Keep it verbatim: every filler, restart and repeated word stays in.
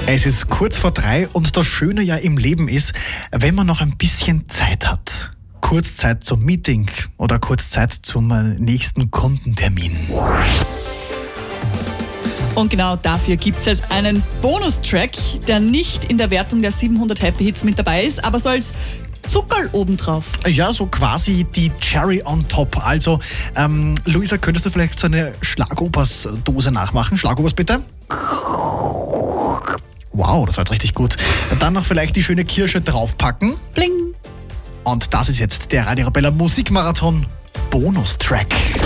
Es ist kurz vor drei und das Schöne ja im Leben ist, wenn man noch ein bisschen Zeit hat. Kurz Zeit zum Meeting oder kurz Zeit zum äh, nächsten Kundentermin. Und genau dafür gibt es jetzt einen Bonustrack, der nicht in der Wertung der siebenhundert Happy Hits mit dabei ist, aber so als Zuckerl obendrauf. Ja, so quasi die Cherry on top. Also, ähm, Luisa, könntest du vielleicht so eine Schlagobers-Dose nachmachen? Schlagobers bitte. Wow, das war jetzt richtig gut. Dann noch vielleicht die schöne Kirsche draufpacken. Bling. Und das ist jetzt der Radio Arabella Musikmarathon Bonustrack.